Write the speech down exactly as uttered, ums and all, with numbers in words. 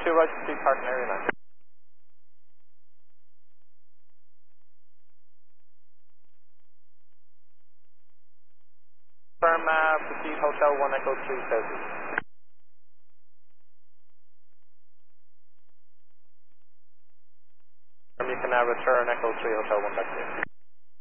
two, right to speed, parking area nine. Confirm, uh, proceed Hotel one Echo three Southeast. You can now return Echo three Hotel one back to you.